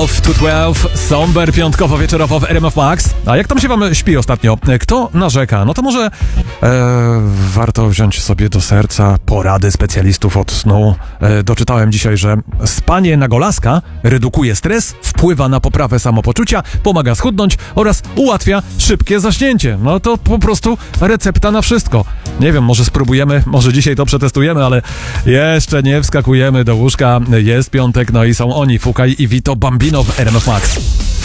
12 to 12, somber piątkowo-wieczorowo w RMF Max. A jak tam się wam śpi ostatnio? Kto narzeka? No to może warto wziąć sobie do serca porady specjalistów od snu. Doczytałem dzisiaj, że spanie na golaska redukuje stres, wpływa na poprawę samopoczucia, pomaga schudnąć oraz ułatwia szybkie zaśnięcie. No to po prostu recepta na wszystko. Nie wiem, może spróbujemy, może dzisiaj to przetestujemy, ale jeszcze nie wskakujemy do łóżka. Jest piątek, no i są oni, Fukaj i Vito Bambino w RMF Max.